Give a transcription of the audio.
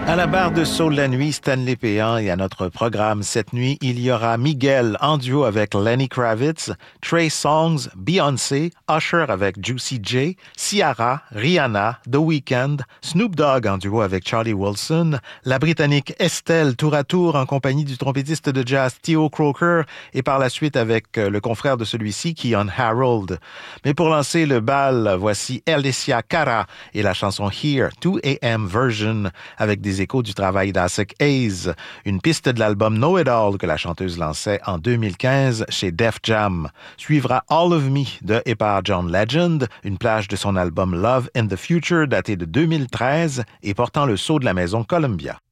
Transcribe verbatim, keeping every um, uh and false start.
À la barre de Saut de la nuit, Stanley Péan, et à notre programme cette nuit, il y aura Miguel en duo avec Lenny Kravitz, Trey Songz, Beyoncé, Usher avec Juicy J, Ciara, Rihanna, The Weeknd, Snoop Dogg en duo avec Charlie Wilson, la Britannique Estelle tour à tour en compagnie du trompettiste de jazz Theo Croker et par la suite avec le confrère de celui-ci, Keyon Harold. Mais pour lancer le bal, voici Alicia Cara et la chanson Here, two a.m. version avec des échos du travail d'Asik Hayes, une piste de l'album Know It All que la chanteuse lançait en deux mille quinze chez Def Jam. Suivra All of Me de et par John Legend, une plage de son album Love in the Future daté de deux mille treize et portant le sceau de la maison Columbia.